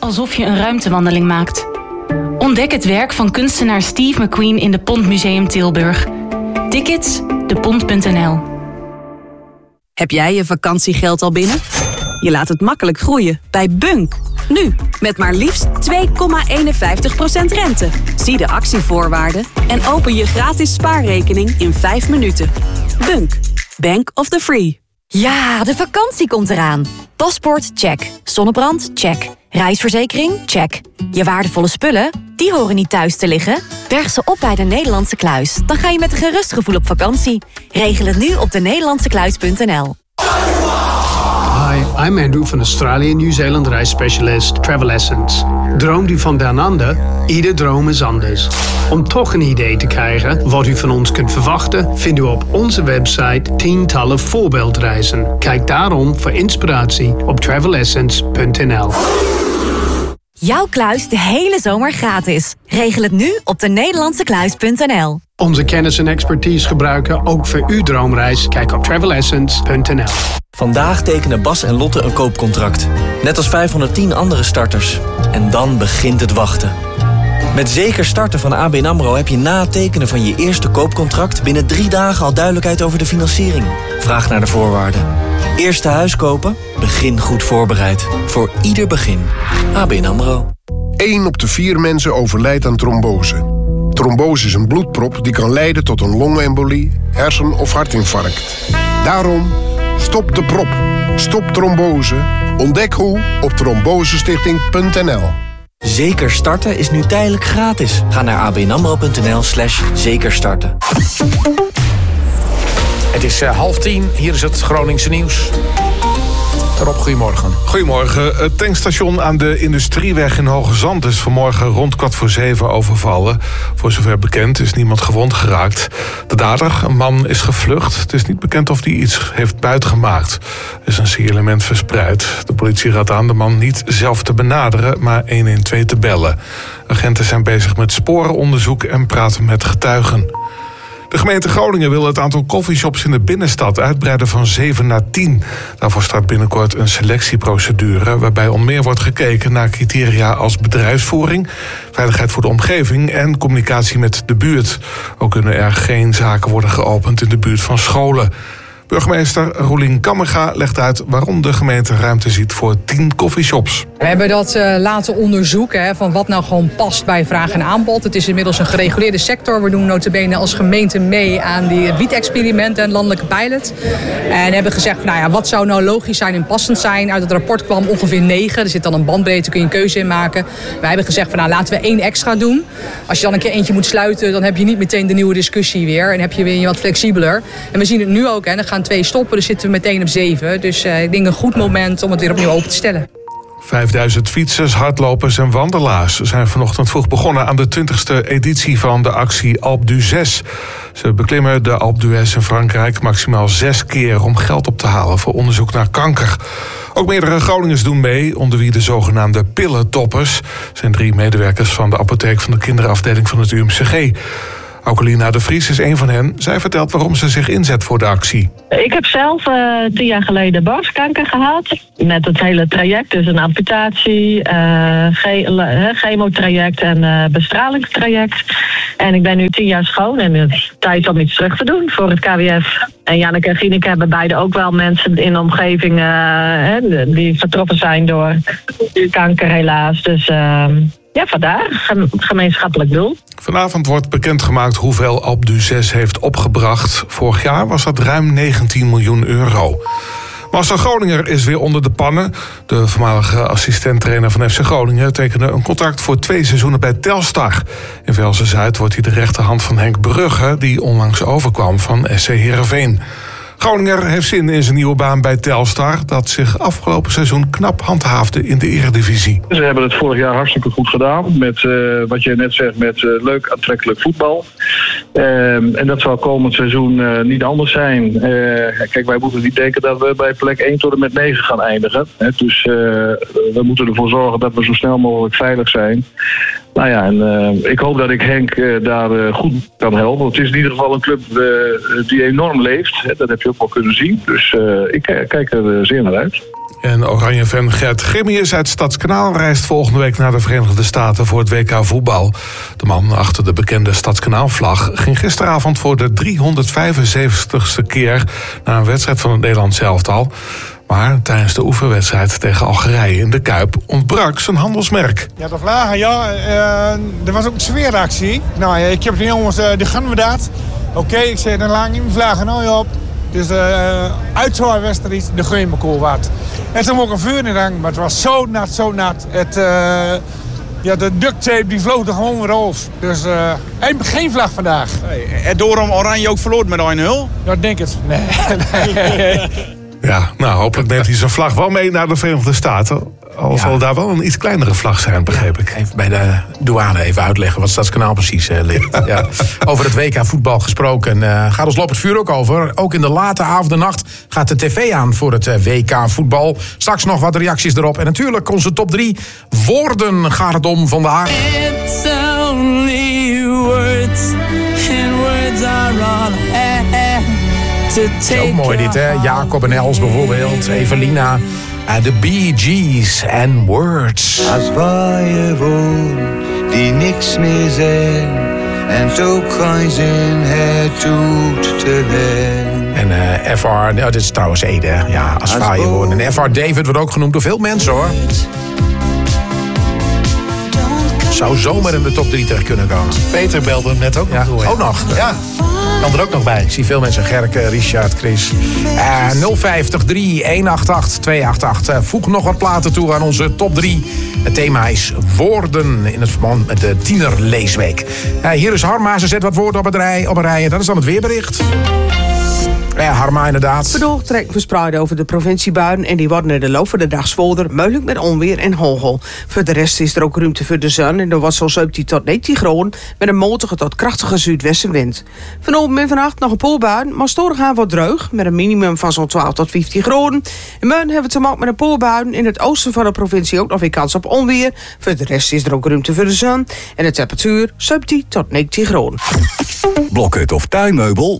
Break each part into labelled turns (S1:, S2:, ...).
S1: alsof je een ruimtewandeling maakt. Ontdek het werk van kunstenaar Steve McQueen in de Pont Museum Tilburg. Tickets, depont.nl.
S2: Heb jij je vakantiegeld al binnen? Je laat het makkelijk groeien bij Bunk. Nu, met maar liefst 2,51% rente. Zie de actievoorwaarden en open je gratis spaarrekening in 5 minuten. Bunk. Bank of the Free.
S3: Ja, de vakantie komt eraan. Paspoort, check. Zonnebrand, check. Reisverzekering, check. Je waardevolle spullen, die horen niet thuis te liggen. Berg ze op bij de Nederlandse Kluis. Dan ga je met een gerust gevoel op vakantie. Regel het nu op denederlandsekluis.nl.
S4: Hi, I'm Andrew van Australië Nieuw-Zeeland reisspecialist Travel Essence. Droomt u van down under? Ieder droom is anders. Om toch een idee te krijgen wat u van ons kunt verwachten, vindt u op onze website tientallen voorbeeldreizen. Kijk daarom voor inspiratie op travelessence.nl.
S3: Jouw kluis de hele zomer gratis. Regel het nu op denederlandsekluis.nl.
S4: Onze kennis en expertise gebruiken ook voor uw droomreis. Kijk op travelessence.nl.
S5: Vandaag tekenen Bas en Lotte een koopcontract. Net als 510 andere starters. En dan begint het wachten. Met Zeker Starten van ABN AMRO heb je na het tekenen van je eerste koopcontract binnen 3 dagen al duidelijkheid over de financiering. Vraag naar de voorwaarden. Eerste huis kopen? Begin goed voorbereid. Voor ieder begin. ABN AMRO.
S6: 1 op de 4 mensen overlijdt aan trombose. Trombose is een bloedprop die kan leiden tot een longembolie, hersen- of hartinfarct. Daarom, stop de prop. Stop trombose. Ontdek hoe op trombosestichting.nl.
S5: Zeker Starten is nu tijdelijk gratis. Ga naar abnamro.nl/zekerstarten.
S7: Het is 9:30. Hier is het Groningse nieuws. Rob, goedemorgen.
S8: Goedemorgen. Het tankstation aan de Industrieweg in Hoogezand is vanmorgen rond 6:15 overvallen. Voor zover bekend is niemand gewond geraakt. De dader, een man, is gevlucht. Het is niet bekend of hij iets heeft buitgemaakt. Er is een signalement verspreid. De politie raadt aan de man niet zelf te benaderen, maar 112 te bellen. Agenten zijn bezig met sporenonderzoek en praten met getuigen. De gemeente Groningen wil het aantal coffeeshops in de binnenstad uitbreiden van 7 naar 10. Daarvoor start binnenkort een selectieprocedure waarbij onder meer wordt gekeken naar criteria als bedrijfsvoering, veiligheid voor de omgeving en communicatie met de buurt. Ook kunnen er geen zaken worden geopend in de buurt van scholen. Burgemeester Roelien Kammerga legt uit waarom de gemeente ruimte ziet voor 10 coffeeshops.
S9: We hebben dat laten onderzoeken van wat nou gewoon past bij vraag en aanbod. Het is inmiddels een gereguleerde sector. We doen nota bene als gemeente mee aan die wiet-experimenten en landelijke pilot. En hebben gezegd, wat zou nou logisch zijn en passend zijn? Uit het rapport kwam ongeveer 9. Er zit dan een bandbreedte, kun je een keuze in maken. Wij hebben gezegd, laten we 1 extra doen. Als je dan een keer eentje moet sluiten, dan heb je niet meteen de nieuwe discussie weer. En heb je weer wat flexibeler. En we zien het nu ook, er gaan 2 stoppen, dus zitten we meteen op 7. Dus ik denk een goed moment om het weer opnieuw open te stellen.
S8: 5000 fietsers, hardlopers en wandelaars zijn vanochtend vroeg begonnen aan de 20e editie van de actie Alpe d'Huez. Ze beklimmen de Alpe d'Huez in Frankrijk maximaal 6 keer om geld op te halen voor onderzoek naar kanker. Ook meerdere Groningers doen mee, onder wie de zogenaamde pillentoppers. Zijn 3 medewerkers van de apotheek van de kinderafdeling van het UMCG. Aukelina de Vries is een van hen. Zij vertelt waarom ze zich inzet voor de actie.
S10: Ik heb zelf 10 jaar geleden borstkanker gehad. Met het hele traject, dus een amputatie, chemotraject en bestralingstraject. En ik ben nu 10 jaar schoon en het is tijd om iets terug te doen voor het KWF. En Janneke en Gineke hebben beide ook wel mensen in de omgeving die getroffen zijn door kanker helaas. Dus vandaar, gemeenschappelijk doel.
S8: Vanavond wordt bekendgemaakt hoeveel Alpe d'Huez heeft opgebracht. Vorig jaar was dat ruim 19 miljoen euro. Marcel Groninger is weer onder de pannen. De voormalige assistent-trainer van FC Groningen tekende een contract voor 2 seizoenen bij Telstar. In Velsen-Zuid wordt hij de rechterhand van Henk Brugge, die onlangs overkwam van SC Heerenveen. Groninger heeft zin in zijn nieuwe baan bij Telstar, dat zich afgelopen seizoen knap handhaafde in de Eredivisie.
S11: Ze hebben het vorig jaar hartstikke goed gedaan met wat je net zegt, met leuk aantrekkelijk voetbal. En dat zal komend seizoen niet anders zijn. Kijk, wij moeten niet denken dat we bij plek 1 tot en met 9 gaan eindigen. Dus we moeten ervoor zorgen dat we zo snel mogelijk veilig zijn. Ik hoop dat ik Henk daar goed kan helpen. Het is in ieder geval een club die enorm leeft. Dat heb je ook wel kunnen zien. Dus ik kijk er zeer naar uit.
S8: En Oranje-fan Gert Grimmius uit Stadskanaal reist volgende week naar de Verenigde Staten voor het WK voetbal. De man achter de bekende Stadskanaal-vlag ging gisteravond voor de 375ste keer naar een wedstrijd van het Nederlands elftal. Maar tijdens de oefenwedstrijd tegen Algerije in de Kuip ontbrak zijn handelsmerk.
S12: Ja, de vlaggen, ja. Er was ook een sfeeractie. Nou ja, ik heb de jongens, die gunnen we dat. Oké, ik zei, dan lang in mijn vlaggen nou op. Dus uit zo'n wedstrijd, de gun je me cool wat. En toen ook een vuur in hang, maar het was zo nat. De duct tape die vloog er gewoon weer over. Dus geen vlag vandaag.
S13: En daarom Oranje ook verloren met 1-0?
S12: Ja, denk het. Nee.
S8: Ja, nou, hopelijk neemt hij zijn vlag wel mee naar de Verenigde Staten. Al zal daar wel een iets kleinere vlag zijn, begreep ik.
S7: Even bij de douane even uitleggen wat Stadskanaal precies ligt. Ja. Over het WK voetbal gesproken gaat ons loopt het vuur ook over. Ook in de late avond en nacht gaat de tv aan voor het WK voetbal. Straks nog wat reacties erop. En natuurlijk onze top 3 woorden gaat het om vandaag.
S14: It's only words and words are all
S7: zo mooi dit, hè? Jacob en Els bijvoorbeeld, Evelina, de Bee Gees en Words.
S15: Als vrije woorden die niks meer zijn en zo geen zin het doet te leen.
S7: En FR, nou, dit is trouwens Ede, ja, als vrije woorden. En FR David wordt ook genoemd door veel mensen, hoor. Zou zomaar in de top 3 terecht kunnen komen.
S16: Peter belde hem net ook nog door.
S7: Ook nog?
S16: Ja. Kan er ook nog bij.
S7: Ik zie veel mensen. Gerke, Richard, Chris. 050 188 288. Voeg nog wat platen toe aan onze top 3. Het thema is woorden in het verband met de tienerleesweek. Hier is Harma. Ze zet wat woorden op een rij. Dat is dan het weerbericht. Ja, Harma inderdaad.
S17: Bedoeld trekt verspreid over de provinciebuien en die worden in de loop van de dag zwoelder, mogelijk met onweer en hagel. Voor de rest is er ook ruimte voor de zon en er wordt zo'n 17 tot 19 graden met een matige tot krachtige zuidwestenwind. Vanavond en vannacht nog een poolbuien, maar storig aan wat dreug met een minimum van zo'n 12 tot 15 graden. En morgen hebben we te maken met een poolbuien in het oosten van de provincie ook nog weer kans op onweer. Voor de rest is er ook ruimte voor de zon en de temperatuur 17 tot 19 graden.
S18: Blokhut of tuinmeubel?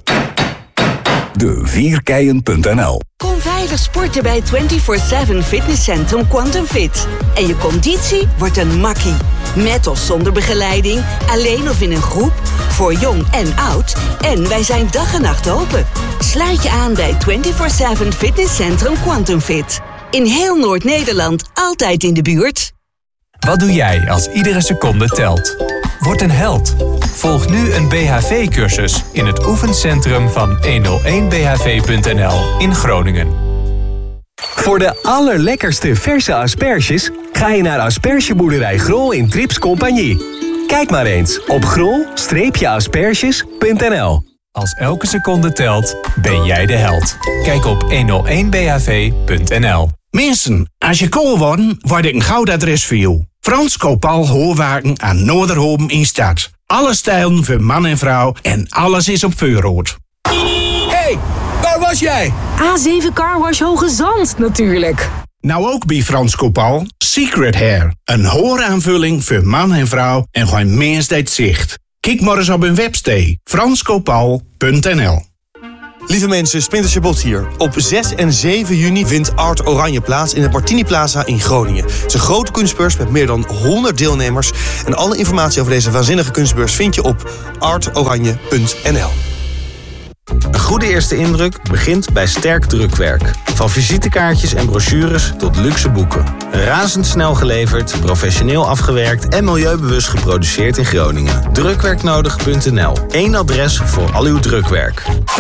S18: De4keien.nl.
S19: Kom veilig sporten bij 24/7 Fitnesscentrum Quantum Fit. En je conditie wordt een makkie. Met of zonder begeleiding, alleen of in een groep, voor jong en oud. En wij zijn dag en nacht open. Sluit je aan bij 24/7 Fitnesscentrum Quantum Fit. In heel Noord-Nederland, altijd in de buurt.
S20: Wat doe jij als iedere seconde telt? Word een held. Volg nu een BHV-cursus in het oefencentrum van 101bhv.nl in Groningen.
S21: Voor de allerlekkerste verse asperges ga je naar aspergeboerderij Grol in Trips Compagnie. Kijk maar eens op grol-asperges.nl.
S20: Als elke seconde telt, ben jij de held. Kijk op 101bhv.nl.
S22: Mensen, als je kool wordt, word ik een goud adres voor jou. Frans Kopal Hoorwaken aan Noorderhoven in Stad. Alle stijlen voor man en vrouw en alles is op vuurrood.
S23: Hey, waar was jij?
S24: A7 Carwash Hoge Zand, natuurlijk.
S22: Nou ook bij Frans Kopal, Secret Hair. Een hooraanvulling voor man en vrouw en gewoon meest zicht. Kijk maar eens op hun website, franskopal.nl.
S25: Lieve mensen, Splinter Chabot hier. Op 6 en 7 juni vindt Art Oranje plaats in het Martini Plaza in Groningen. Het is een grote kunstbeurs met meer dan 100 deelnemers. En alle informatie over deze waanzinnige kunstbeurs vind je op artoranje.nl.
S26: Een goede eerste indruk begint bij sterk drukwerk. Van visitekaartjes en brochures tot luxe boeken. Razendsnel geleverd, professioneel afgewerkt en milieubewust geproduceerd in Groningen. Drukwerknodig.nl. Eén adres voor al uw drukwerk.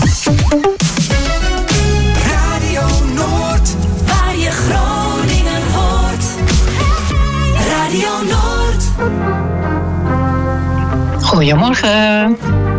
S14: Radio Noord, waar je Groningen hoort. Radio Noord.
S27: Goedemorgen.